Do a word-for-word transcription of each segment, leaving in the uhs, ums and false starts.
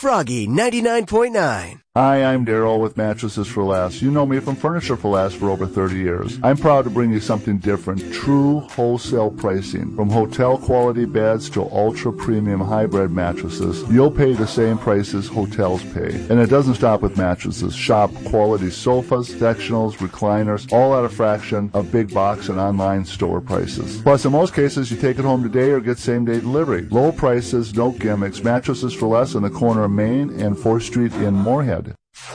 Froggy ninety-nine point nine. Hi, I'm Daryl with Mattresses for Less. You know me from Furniture for Less for over thirty years. I'm proud to bring you something different, true wholesale pricing. From hotel quality beds to ultra premium hybrid mattresses, you'll pay the same prices hotels pay. And it doesn't stop with mattresses. Shop quality sofas, sectionals, recliners, all at a fraction of big box and online store prices. Plus, in most cases, you take it home today or get same day delivery. Low prices, no gimmicks. Mattresses for Less in the corner of Main and fourth Street in Moorhead.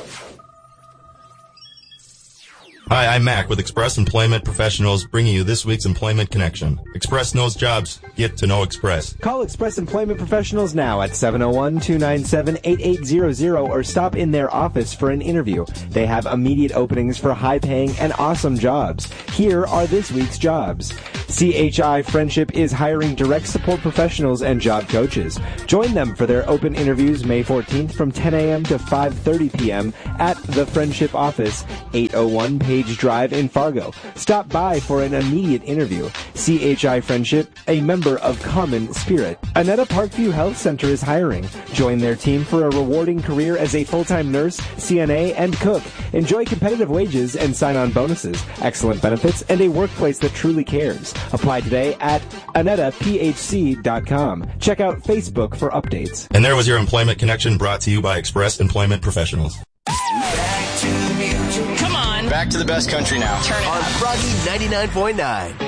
Hi, I'm Mac with Express Employment Professionals, bringing you this week's Employment Connection. Express knows jobs. Get to know Express. Call Express Employment Professionals now at seven oh one, two nine seven, eight eight zero zero or stop in their office for an interview. They have immediate openings for high-paying and awesome jobs. Here are this week's jobs. C H I Friendship is hiring direct support professionals and job coaches. Join them for their open interviews May fourteenth from ten a.m. to five thirty p.m. at the Friendship office, eight oh one Page Drive in Fargo. Stop by for an immediate interview. C H I Friendship, a member of Common Spirit. Annetta Parkview Health Center is hiring. Join their team for a rewarding career as a full-time nurse, C N A, and cook. Enjoy competitive wages and sign-on bonuses, excellent benefits, and a workplace that truly cares. Apply today at annetta p h c dot com. Check out Facebook for updates. And there was your Employment Connection brought to you by Express Employment Professionals. Back to music. Come on. Back to the best country now. Turn it on Froggy ninety-nine point nine.